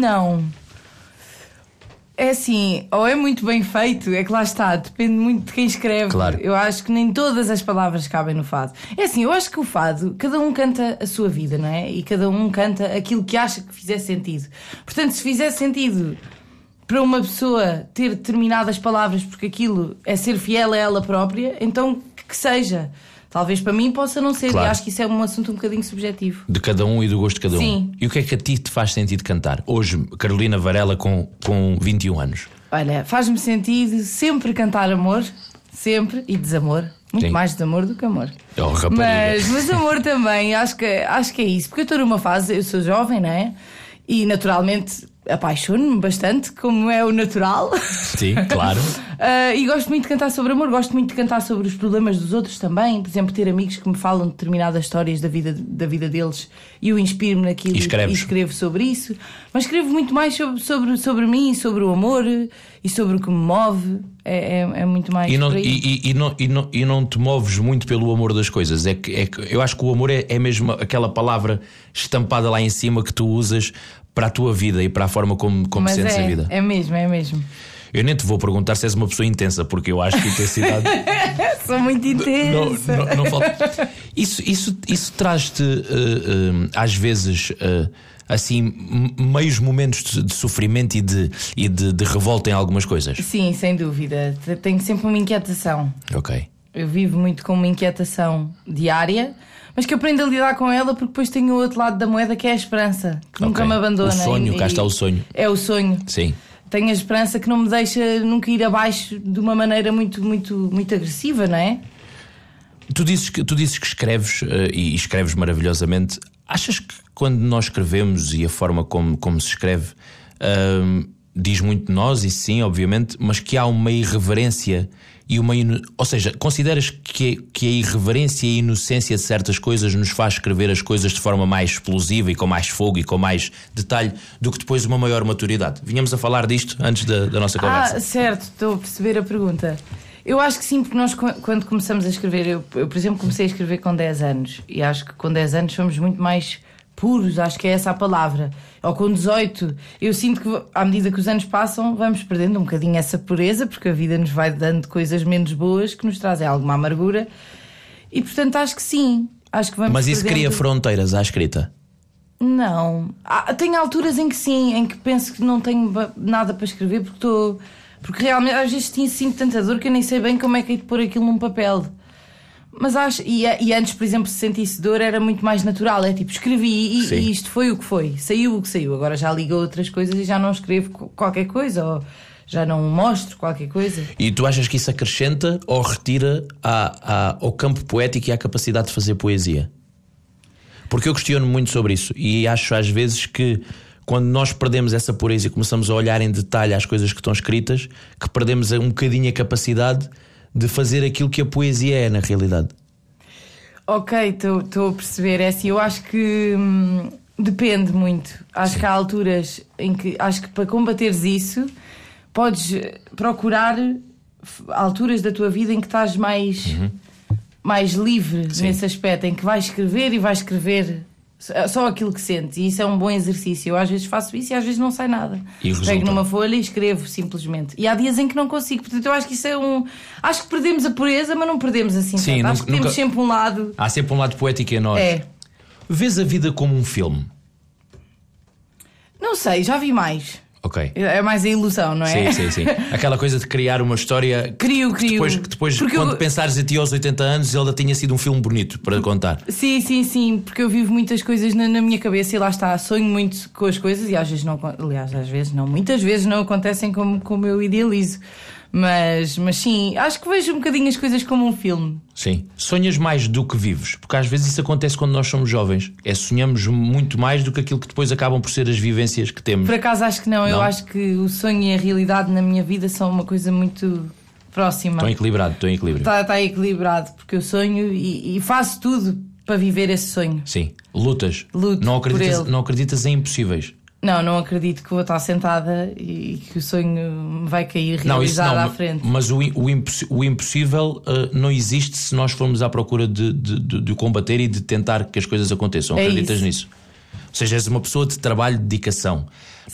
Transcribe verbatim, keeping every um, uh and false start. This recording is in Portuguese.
não. É assim, ou é muito bem feito, é que lá está, depende muito de quem escreve. Claro. Eu acho que nem todas as palavras cabem no fado. É assim, eu acho que o fado, cada um canta a sua vida, não é? E cada um canta aquilo que acha que fizer sentido. Portanto, se fizer sentido para uma pessoa ter determinadas palavras porque aquilo é ser fiel a ela própria, então que seja. Talvez para mim possa não ser, claro. E acho que isso é um assunto um bocadinho subjetivo. De cada um e do gosto de cada um. Sim. E o que é que a ti te faz sentido cantar? Hoje, Carolina Varela com, com vinte e um anos. Olha, faz-me sentido sempre cantar amor, sempre, e desamor. Muito Sim. mais desamor do que amor. Oh, rapariga. mas, mas amor também, acho que, acho que é isso. Porque eu estou numa fase, eu sou jovem, não é? E naturalmente apaixono-me bastante, como é o natural. Sim, claro. uh, E gosto muito de cantar sobre amor, gosto muito de cantar sobre os problemas dos outros também. Por exemplo, ter amigos que me falam determinadas histórias da vida, da vida deles e eu inspiro-me naquilo e, e escrevo sobre isso. Mas escrevo muito mais sobre, sobre, sobre mim, sobre o amor e sobre o que me move. É, é, é muito mais e não, por aí. E, e, e, não, e, não, e não te moves muito pelo amor das coisas. É que, é que eu acho que o amor é, é mesmo aquela palavra estampada lá em cima que tu usas para a tua vida e para a forma como, como Mas sentes é, a vida. É mesmo, é mesmo. Eu nem te vou perguntar se és uma pessoa intensa, porque eu acho que intensidade. Sou muito intensa. Não, não, não falta. Isso, isso, isso traz-te, uh, uh, às vezes, uh, assim, meios momentos de, de sofrimento e, de, e de, de revolta em algumas coisas? Sim, sem dúvida. Tenho sempre uma inquietação. Ok. Eu vivo muito com uma inquietação diária, mas que aprendo a lidar com ela porque depois tenho o outro lado da moeda, que é a esperança, que okay. nunca me abandona. O sonho, e, cá está o sonho. É o sonho. Sim. Tenho a esperança que não me deixa nunca ir abaixo de uma maneira muito, muito, muito agressiva, não é? Tu dizes que, tu dizes que escreves uh, e escreves maravilhosamente. Achas que quando nós escrevemos e a forma como, como se escreve uh, diz muito de nós, e sim, obviamente, mas que há uma irreverência e uma ino... ou seja, consideras que, que a irreverência e a inocência de certas coisas nos faz escrever as coisas de forma mais explosiva e com mais fogo e com mais detalhe do que depois uma maior maturidade? Vinhamos a falar disto antes da, da nossa conversa. Ah, certo, estou a perceber a pergunta. Eu acho que sim, porque nós quando começamos a escrever, eu, eu por exemplo comecei a escrever com dez anos e acho que com dez anos somos muito mais puros, acho que é essa a palavra. Ou com dezoito, eu sinto que à medida que os anos passam vamos perdendo um bocadinho essa pureza, porque a vida nos vai dando coisas menos boas que nos trazem alguma amargura. E portanto acho que sim, acho que vamos Mas isso perdendo... cria fronteiras à escrita? Não, ah, tenho alturas em que sim, em que penso que não tenho nada para escrever porque estou... Porque realmente às vezes tinha sinto tanta dor que eu nem sei bem como é que é de pôr aquilo num papel. Mas acho, e, e antes, por exemplo, se sentisse dor era muito mais natural. É tipo, escrevi e, e isto foi o que foi, saiu o que saiu. Agora já ligo a outras coisas e já não escrevo qualquer coisa, ou já não mostro qualquer coisa. E tu achas que isso acrescenta ou retira a, a, ao campo poético e à capacidade de fazer poesia? Porque eu questiono muito sobre isso e acho às vezes que quando nós perdemos essa pureza e começamos a olhar em detalhe as coisas que estão escritas, que perdemos um bocadinho a capacidade de fazer aquilo que a poesia é na realidade. Ok, estou a perceber. É assim, eu acho que hum, depende muito. Acho Sim. que há alturas em que acho que para combateres isso podes procurar alturas da tua vida em que estás mais, uhum. mais livre Sim. nesse aspecto, em que vais escrever e vais escrever só aquilo que sentes, e isso é um bom exercício. Eu às vezes faço isso e às vezes não sai nada. Pego numa folha e escrevo simplesmente. E há dias em que não consigo. Portanto, eu acho que isso é um. Acho que perdemos a pureza, mas não perdemos assim. Sim, nunca, acho que temos nunca... sempre um lado. Há sempre um lado poético em nós. É. Vês a vida como um filme? Não sei, já vi mais. Ok. É mais a ilusão, não é? Sim, sim, sim. Aquela coisa de criar uma história. Crio, crio. Depois, que depois quando eu... pensares em ti aos oitenta anos, ele tinha sido um filme bonito para contar. Sim, sim, sim. Porque eu vivo muitas coisas na, na minha cabeça e lá está. Sonho muito com as coisas e às vezes não. Aliás, às vezes não. Muitas vezes não acontecem como, como eu idealizo. Mas, mas sim, acho que vejo um bocadinho as coisas como um filme. Sim. Sonhas mais do que vives? Porque às vezes isso acontece quando nós somos jovens. É sonhamos muito mais do que aquilo que depois acabam por ser as vivências que temos. Por acaso acho que não. não? Eu acho que o sonho e a realidade na minha vida são uma coisa muito próxima. Estão equilibrado, estão em equilíbrio. Está, está equilibrado, porque eu sonho e, e faço tudo para viver esse sonho. Sim. Lutas. Luto não acreditas, por ele. Não acreditas em impossíveis. Não, não acredito que vou estar sentada e que o sonho vai cair realizado não, isso não, à frente. Mas o, o, imposs, o impossível uh, não existe se nós formos à procura de, de, de, de combater e de tentar que as coisas aconteçam. É Acreditas isso. nisso? Ou seja, és uma pessoa de trabalho, de dedicação.